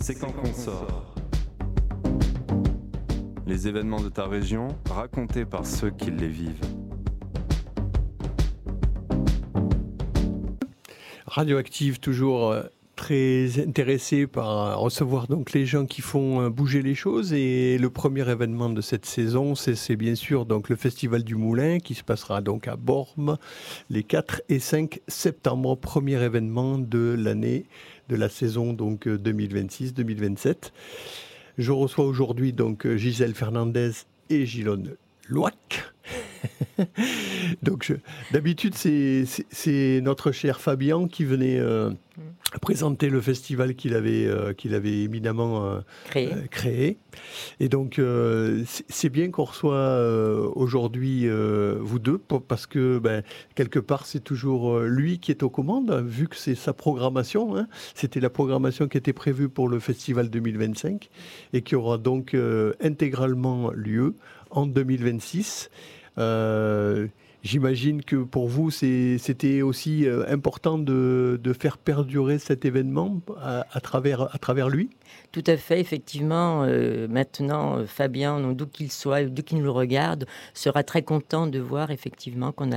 C'est quand qu'on sort. Les événements de ta région racontés par ceux qui les vivent. Radioactive, toujours très intéressé par recevoir donc les gens qui font bouger les choses. Et le premier événement de cette saison, c'est bien sûr donc le Festival du Moulin qui se passera donc à Bormes les 4 et 5 septembre. Premier événement de l'année, de la saison donc 2026-2027. Je reçois aujourd'hui donc Gisèle Fernandez et Gilonne Loac. Donc, d'habitude, c'est notre cher Fabien qui venait présenter le festival qu'il avait éminemment créé. Et donc, c'est bien qu'on reçoit aujourd'hui vous deux, parce que quelque part, c'est toujours lui qui est aux commandes, vu que c'est sa programmation. Hein. C'était la programmation qui était prévue pour le festival 2025 et qui aura donc intégralement lieu en 2026. J'imagine que pour vous, c'était aussi important de faire perdurer cet événement à travers lui. Tout à fait, effectivement. Maintenant, Fabien, d'où qu'il soit, d'où qu'il nous regarde, sera très content de voir effectivement qu'on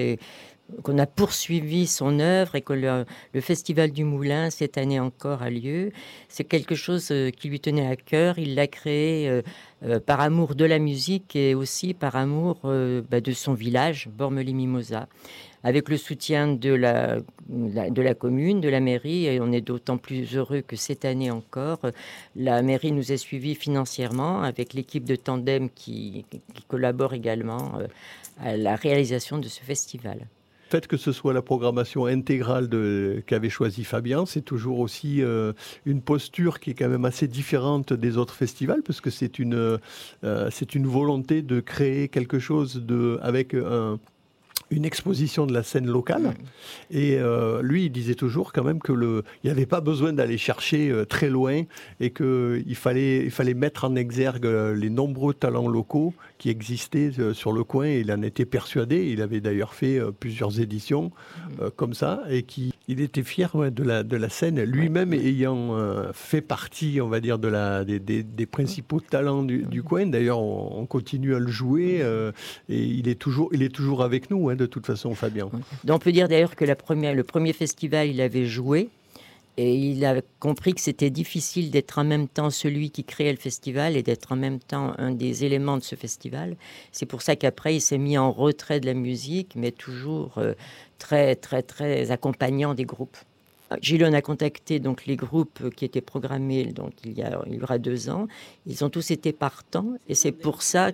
a poursuivi son œuvre et que le Festival du Moulin, cette année encore, a lieu. C'est quelque chose qui lui tenait à cœur. Il l'a créé par amour de la musique et aussi par amour de son village, Bormes-les-Mimosas, avec le soutien de la commune, de la mairie. Et on est d'autant plus heureux que cette année encore, la mairie nous a suivis financièrement avec l'équipe de Tandem qui collabore également à la réalisation de ce festival. Le fait que ce soit la programmation intégrale qu'avait choisi Fabien, c'est toujours aussi une posture qui est quand même assez différente des autres festivals, parce que c'est une volonté de créer quelque chose avec une exposition de la scène locale. Et lui, il disait toujours quand même il n'y avait pas besoin d'aller chercher très loin et qu'il fallait mettre en exergue les nombreux talents locaux qui existaient sur le coin. Et il en était persuadé. Il avait d'ailleurs fait plusieurs éditions comme ça, et il était fier de la scène, lui-même ayant fait partie, on va dire, des principaux talents du coin. D'ailleurs, on continue à le jouer et il est toujours avec nous, de toute façon, Fabien. On peut dire d'ailleurs que le premier festival, il avait joué. Et il a compris que c'était difficile d'être en même temps celui qui créait le festival et d'être en même temps un des éléments de ce festival. C'est pour ça qu'après, il s'est mis en retrait de la musique, mais toujours très, très, très accompagnant des groupes. Gilonne a contacté donc les groupes qui étaient programmés donc il y aura 2 ans. Ils ont tous été partants et c'est pour ça.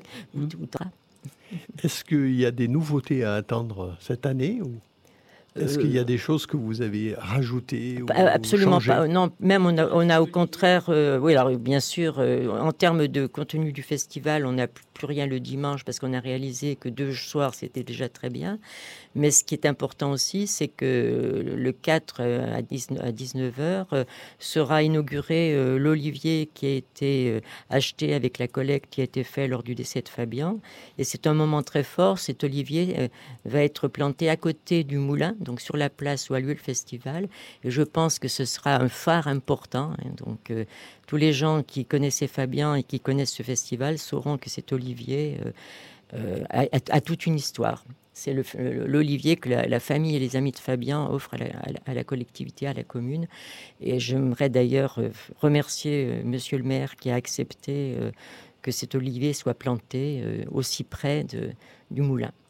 Est-ce qu'il y a des nouveautés à attendre cette année ou... Est-ce qu'il y a des choses que vous avez rajoutées ou absolument changées? pas. Non, même on a au contraire, oui, alors bien sûr, en termes de contenu du festival, on n'a plus rien le dimanche parce qu'on a réalisé que 2 soirs, c'était déjà très bien. Mais ce qui est important aussi, c'est que le 4 à 19h sera inauguré l'olivier qui a été acheté avec la collecte qui a été faite lors du décès de Fabien. Et c'est un moment très fort. Cet olivier va être planté à côté du moulin, donc sur la place où a lieu le festival. Et je pense que ce sera un phare important. Donc tous les gens qui connaissaient Fabien et qui connaissent ce festival sauront que cet olivier a toute une histoire. C'est l'olivier que la famille et les amis de Fabien offrent à la collectivité, à la commune. Et j'aimerais d'ailleurs remercier Monsieur le maire qui a accepté que cet olivier soit planté aussi près du moulin.